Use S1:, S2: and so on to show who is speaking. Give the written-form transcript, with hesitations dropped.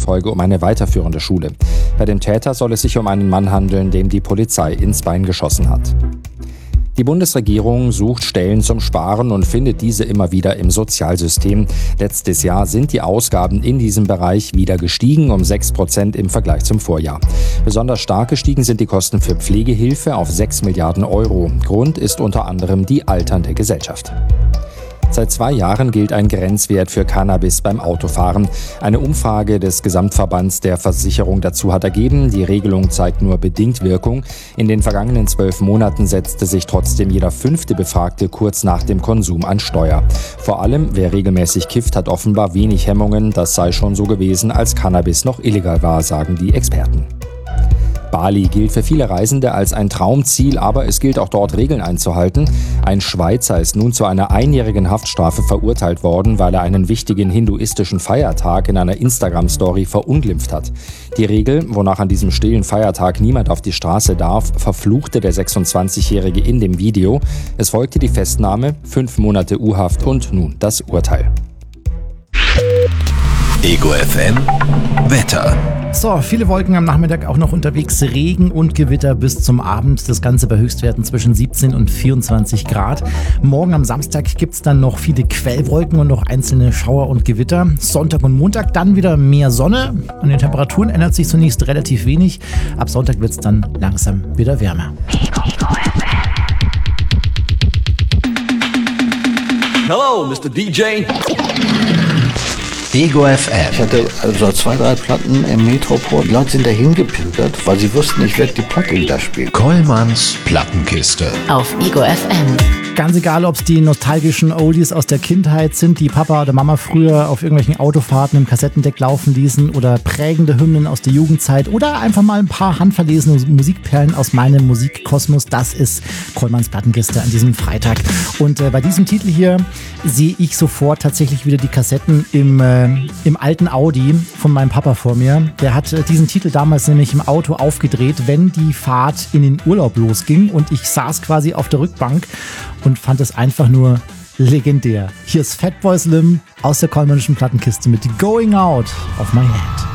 S1: zufolge um eine weiterführende Schule. Bei dem Täter soll es sich um einen Mann handeln, dem die Polizei ins Bein geschossen hat. Die Bundesregierung sucht Stellen zum Sparen und findet diese immer wieder im Sozialsystem. Letztes Jahr sind die Ausgaben in diesem Bereich wieder gestiegen, um 6% im Vergleich zum Vorjahr. Besonders stark gestiegen sind die Kosten für Pflegehilfe auf 6 Milliarden Euro. Grund ist unter anderem die alternde Gesellschaft. Seit 2 Jahren gilt ein Grenzwert für Cannabis beim Autofahren. Eine Umfrage des Gesamtverbands der Versicherung dazu hat ergeben, die Regelung zeigt nur bedingt Wirkung. In den vergangenen 12 Monaten setzte sich trotzdem jeder 5. Befragte kurz nach dem Konsum an Steuer. Vor allem, wer regelmäßig kifft, hat offenbar wenig Hemmungen. Das sei schon so gewesen, als Cannabis noch illegal war, sagen die Experten. Bali gilt für viele Reisende als ein Traumziel, aber es gilt auch dort Regeln einzuhalten. Ein Schweizer ist nun zu einer 1-jährigen Haftstrafe verurteilt worden, weil er einen wichtigen hinduistischen Feiertag in einer Instagram-Story verunglimpft hat. Die Regel, wonach an diesem stillen Feiertag niemand auf die Straße darf, verfluchte der 26-Jährige in dem Video. Es folgte die Festnahme, 5 Monate U-Haft und nun das Urteil.
S2: Ego FM Wetter.
S3: So, viele Wolken am Nachmittag, auch noch unterwegs, Regen und Gewitter bis zum Abend. Das Ganze bei Höchstwerten zwischen 17 und 24 Grad. Morgen am Samstag gibt es dann noch viele Quellwolken und noch einzelne Schauer und Gewitter. Sonntag und Montag dann wieder mehr Sonne. An den Temperaturen ändert sich zunächst relativ wenig. Ab Sonntag wird es dann langsam wieder wärmer.
S4: Hello, Mr. DJ.
S2: Ego FM.
S5: Ich hatte also 2, 3 Platten im Metropol. Die Leute sind dahin gepilgert, weil sie wussten, ich werde die Platte wieder spielen.
S2: Kollmanns Plattenkiste.
S6: Auf Ego FM.
S3: Ganz egal, ob es die nostalgischen Oldies aus der Kindheit sind, die Papa oder Mama früher auf irgendwelchen Autofahrten im Kassettendeck laufen ließen, oder prägende Hymnen aus der Jugendzeit oder einfach mal ein paar handverlesene Musikperlen aus meinem Musikkosmos. Das ist Kollmanns Plattenkiste an diesem Freitag. Und bei diesem Titel hier sehe ich sofort tatsächlich wieder die Kassetten im alten Audi von meinem Papa vor mir. Der hat diesen Titel damals nämlich im Auto aufgedreht, wenn die Fahrt in den Urlaub losging, und ich saß quasi auf der Rückbank und fand es einfach nur legendär. Hier ist Fatboy Slim aus der Kollmannischen Plattenkiste mit Going Out of My Head.